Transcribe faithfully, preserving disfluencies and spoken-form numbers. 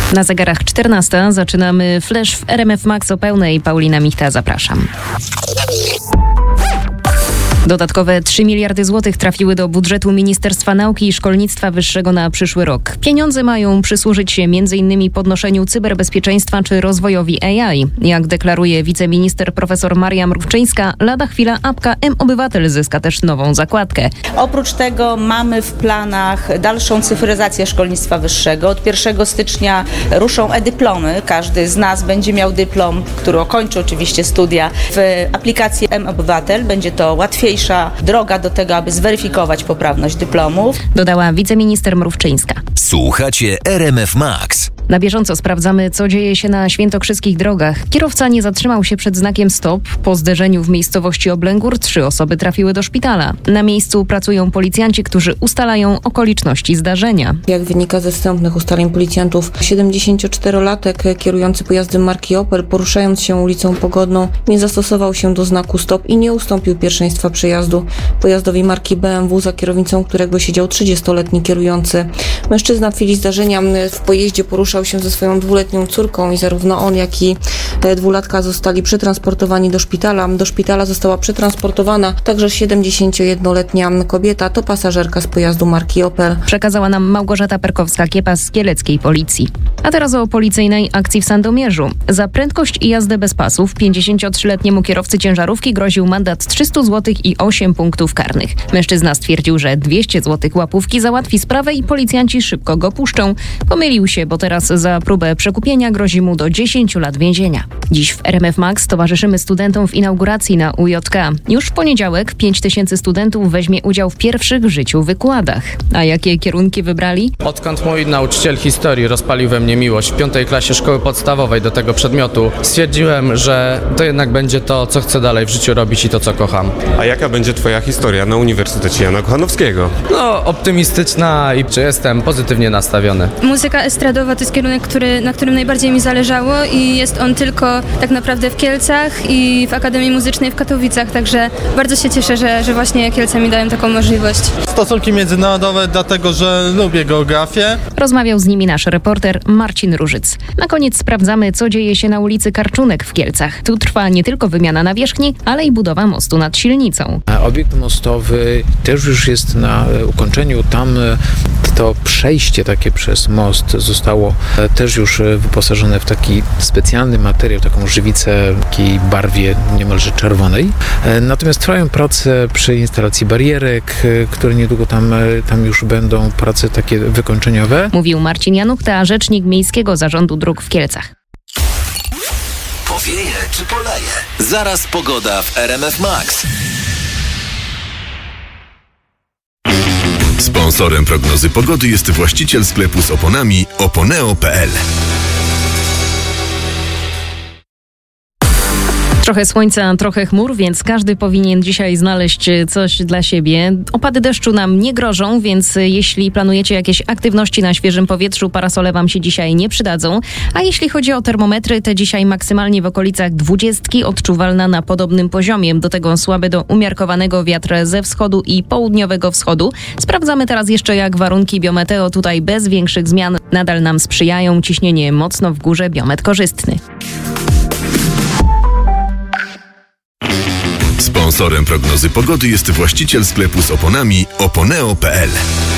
Na zegarach czternasta zaczynamy flash w R M F Max o pełnej. Paulina Michta, zapraszam. Dodatkowe trzy miliardy złotych trafiły do budżetu Ministerstwa Nauki i Szkolnictwa Wyższego na przyszły rok. Pieniądze mają przysłużyć się między innymi podnoszeniu cyberbezpieczeństwa czy rozwojowi A I. Jak deklaruje wiceminister profesor Maria Mrówczyńska, lada chwila apka M-Obywatel zyska też nową zakładkę. Oprócz tego mamy w planach dalszą cyfryzację szkolnictwa wyższego. Od pierwszego stycznia ruszą e-dyplomy. Każdy z nas będzie miał dyplom, który ukończy oczywiście studia w aplikacji M-Obywatel. Będzie to łatwiejsze droga do tego, aby zweryfikować poprawność dyplomów. Dodała wiceminister Mrówczyńska. Słuchacie R M F Max. Na bieżąco sprawdzamy, co dzieje się na świętokrzyskich drogach. Kierowca nie zatrzymał się przed znakiem stop. Po zderzeniu w miejscowości Oblęgór trzy osoby trafiły do szpitala. Na miejscu pracują policjanci, którzy ustalają okoliczności zdarzenia. Jak wynika ze wstępnych ustaleń policjantów, siedemdziesięcioczterolatek kierujący pojazdem marki Opel, poruszając się ulicą Pogodną, nie zastosował się do znaku stop i nie ustąpił pierwszeństwa przejazdu pojazdowi marki B M W, za kierownicą którego siedział trzydziestoletni kierujący. Mężczyzna w chwili zdarzenia w pojeździe poruszał się ze swoją dwuletnią córką i zarówno on, jak i dwulatka zostali przetransportowani do szpitala. Do szpitala została przetransportowana także siedemdziesięciojednoletnia kobieta, to pasażerka z pojazdu marki Opel. Przekazała nam Małgorzata Perkowska-Kiepa z kieleckiej policji. A teraz o policyjnej akcji w Sandomierzu. Za prędkość i jazdę bez pasów pięćdziesięciotrzyletniemu kierowcy ciężarówki groził mandat trzysta złotych i osiem punktów karnych. Mężczyzna stwierdził, że dwieście złotych łapówki załatwi sprawę i policjanci szybko go puszczą. Pomylił się, bo teraz za próbę przekupienia grozi mu do dziesięciu lat więzienia. Dziś w R M F Max towarzyszymy studentom w inauguracji na U J K. Już w poniedziałek pięć tysięcy studentów weźmie udział w pierwszych w życiu wykładach. A jakie kierunki wybrali? Odkąd mój nauczyciel historii rozpalił we mnie miłość w piątej klasie szkoły podstawowej do tego przedmiotu, stwierdziłem, że to jednak będzie to, co chcę dalej w życiu robić i to, co kocham. A jaka będzie twoja historia na Uniwersytecie Jana Kochanowskiego? No, optymistyczna i czy jestem pozytywnie nastawiony. Muzyka estradowa to jest kierunek, który, na którym najbardziej mi zależało i jest on tylko tak naprawdę w Kielcach i w Akademii Muzycznej w Katowicach, także bardzo się cieszę, że, że właśnie Kielce mi dają taką możliwość. Stosunki międzynarodowe, dlatego że lubię geografię. Rozmawiał z nimi nasz reporter Marcin Różyc. Na koniec sprawdzamy, co dzieje się na ulicy Karczunek w Kielcach. Tu trwa nie tylko wymiana nawierzchni, ale i budowa mostu nad Silnicą. Obiekt mostowy też już jest na ukończeniu. Tam to przejście takie przez most zostało też już wyposażone w taki specjalny materiał, taką żywicę w takiej barwie niemalże czerwonej. Natomiast trwają prace przy instalacji barierek, które niedługo tam, tam już będą prace takie wykończeniowe. Mówił Marcin Januchta, rzecznik Miejskiego Zarządu Dróg w Kielcach. Powieje czy poleje? Zaraz pogoda w R M F Max. Sponsorem prognozy pogody jest właściciel sklepu z oponami oponeo kropka p l. Trochę słońca, trochę chmur, więc każdy powinien dzisiaj znaleźć coś dla siebie. Opady deszczu nam nie grożą, więc jeśli planujecie jakieś aktywności na świeżym powietrzu, parasole wam się dzisiaj nie przydadzą. A jeśli chodzi o termometry, te dzisiaj maksymalnie w okolicach dwudziestki, odczuwalna na podobnym poziomie. Do tego słaby do umiarkowanego wiatr ze wschodu i południowego wschodu. Sprawdzamy teraz jeszcze, jak warunki biometeo tutaj bez większych zmian nadal nam sprzyjają. Ciśnienie mocno w górze, biometr korzystny. Sponsorem prognozy pogody jest właściciel sklepu z oponami oponeo kropka p l.